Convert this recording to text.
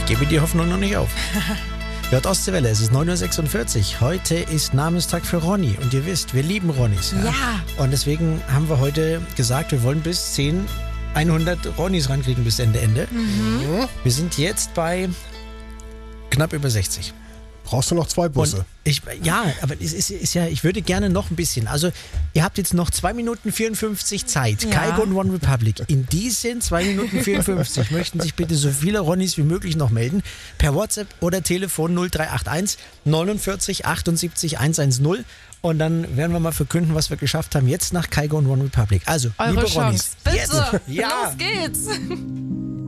Ich gebe die Hoffnung noch nicht auf. Hört Ostseewelle, es ist 9.46 Uhr. Heute ist Namenstag für Ronny. Und ihr wisst, wir lieben Ronnys. Ja. Und deswegen haben wir heute gesagt, wir wollen bis 100 Ronnys rankriegen bis Ende. Wir sind jetzt bei knapp über 60. Brauchst du noch 2 Busse? Und aber es ist ja, ich würde gerne noch ein bisschen. Also, ihr habt jetzt noch 2 Minuten 54 Zeit. Ja. Kaigo und One Republic. In diesen 2 Minuten 54 möchten sich bitte so viele Ronnys wie möglich noch melden. Per WhatsApp oder Telefon 0381 49 78 110. Und dann werden wir mal verkünden, was wir geschafft haben jetzt nach Kaigo und One Republic. Also, Eure liebe Chance. Ronnys. Bitte. Jetzt. Ja. Los geht's.